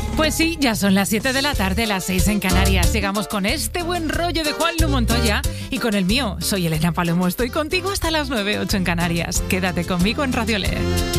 Pues sí, ya son las 7 de la tarde, las 6 en Canarias. Llegamos con este buen rollo de Juanlu Montoya y con el mío. Soy Elena Palomo, estoy contigo hasta las 9, 8 en Canarias. Quédate conmigo en Radio Le.